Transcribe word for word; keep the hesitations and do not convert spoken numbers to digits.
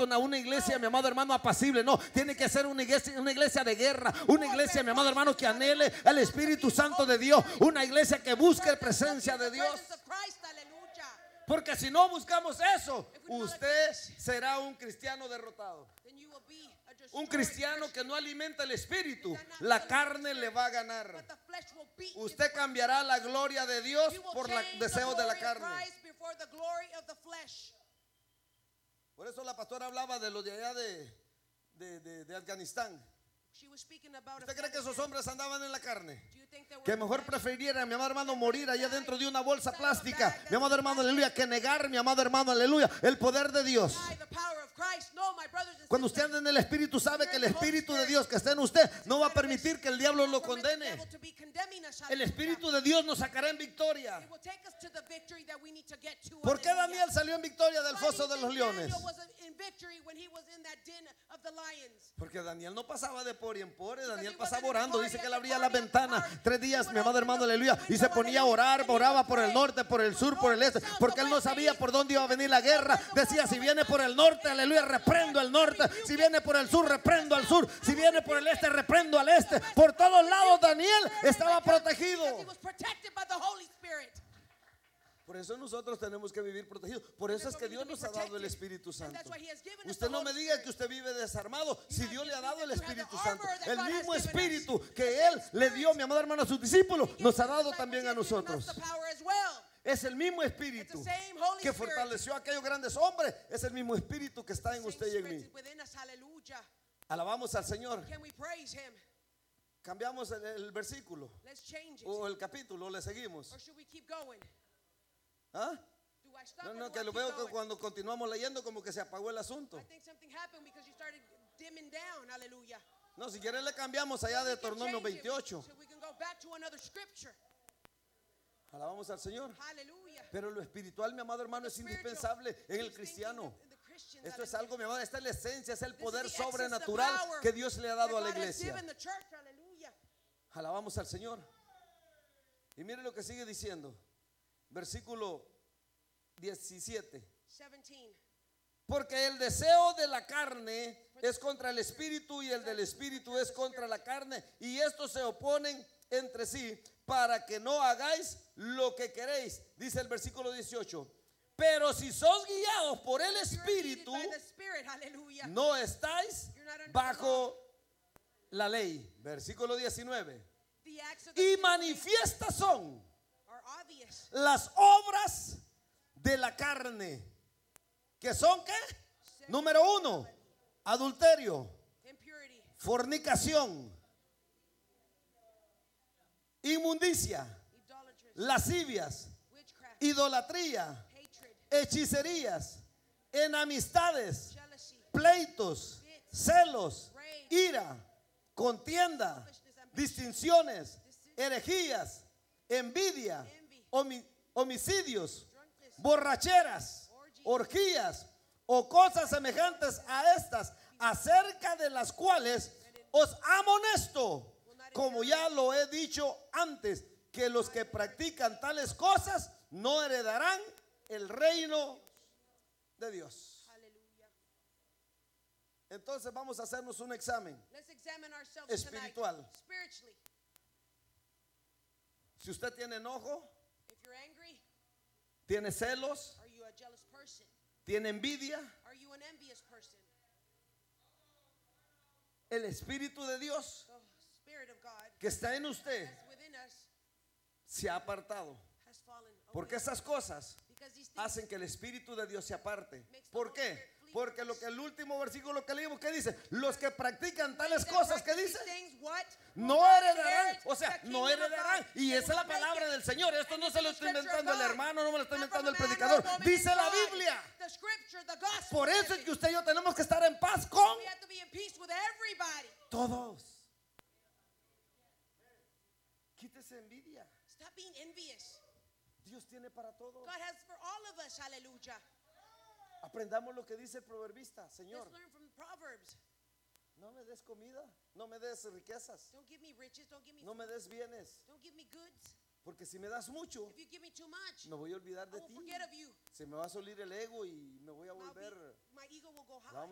Santo a una iglesia, mi amado hermano, apacible. No, tiene que ser una iglesia, una iglesia de guerra. Una iglesia, mi amado hermano, que anhele el Espíritu Santo de Dios. Una iglesia que busque presencia de Dios. Porque si no buscamos eso, usted será un cristiano derrotado. Un cristiano que no alimenta el espíritu, la carne le va a ganar. Usted cambiará la gloria de Dios por los deseos de la carne. Por eso la pastora hablaba de los de allá de, de, de, de Afganistán. ¿Usted cree que esos hombres andaban en la carne? Que mejor prefirieran, mi amado hermano, morir allá dentro de una bolsa plástica, mi amado hermano, aleluya, que negar, mi amado hermano, aleluya, el poder de Dios. Cuando usted anda en el Espíritu, sabe que el Espíritu de Dios que está en usted no va a permitir que el diablo lo condene. El Espíritu de Dios nos sacará en victoria. ¿Por qué Daniel salió en victoria del foso de los leones? Porque Daniel no pasaba de por y en por, Daniel pasaba orando. Dice que él abría la ventana tres días, mi amado hermano, aleluya, y se ponía a orar, oraba por el norte, por el sur, por el este, porque él no sabía por dónde iba a venir la guerra. Decía, si viene por el norte, aleluya, reprendo el norte. Si viene por el sur, reprendo al sur. Si viene por el este, reprendo al este. Por todos lados Daniel estaba protegido. Por eso nosotros tenemos que vivir protegidos. Por eso es que Dios nos ha dado el Espíritu Santo. Usted no me diga que usted vive desarmado, si Dios le ha dado el Espíritu Santo. El mismo Espíritu que Él le dio, mi amado hermano, a sus discípulos, nos ha dado también a nosotros. Es el mismo Espíritu que fortaleció a aquellos grandes hombres. Es el mismo Espíritu que está en usted y en mí. Alabamos al Señor. Cambiamos el, el versículo o el capítulo, le seguimos. ¿Ah? No, no, que lo veo que cuando continuamos leyendo como que se apagó el asunto. No, si quieren le cambiamos allá de Deuteronomio veintiocho. Alabamos al Señor. Pero lo espiritual, mi amado hermano, es indispensable en el cristiano. Esto es algo, mi amado, esta es la esencia, es el poder sobrenatural que Dios le ha dado a la iglesia. Alabamos al Señor. Y mire lo que sigue diciendo. Versículo diecisiete. Porque el deseo de la carne es contra el espíritu y el del espíritu es contra la carne, y estos se oponen entre sí para que no hagáis lo que queréis. Dice el versículo dieciocho. Pero si sos guiados por el espíritu, no estáis bajo la ley. Versículo diecinueve. Y manifiestas son las obras de la carne, que son ¿qué? Número uno, adulterio, fornicación, inmundicia, lascivias, idolatría, hechicerías, enemistades, pleitos, celos, ira, contienda, distinciones, herejías, envidia, homi- homicidios, borracheras, orgías o cosas semejantes a estas, acerca de las cuales os amonesto, como ya lo he dicho antes, que los que practican tales cosas no heredarán el reino de Dios. Entonces vamos a hacernos un examen espiritual. Si usted tiene enojo, tiene celos, tiene envidia, el Espíritu de Dios que está en usted se ha apartado. Porque esas cosas hacen que el Espíritu de Dios se aparte. ¿Por qué? Porque lo que el último versículo que leímos, ¿qué dice? Los que practican tales cosas, ¿qué dice? No heredarán, o sea, no heredarán. Y esa es la palabra del Señor. Esto no se lo está inventando el hermano, no me lo está inventando el predicador. Dice la Biblia. Por eso es que usted y yo tenemos que estar en paz con todos. Quítese envidia. Dios tiene para todos. Aprendamos lo que dice el proverbista. Señor, no me des comida, no me des riquezas, no me des bienes, porque si me das mucho, me voy a olvidar de ti. Se me va a salir el ego y me voy a volver. Vamos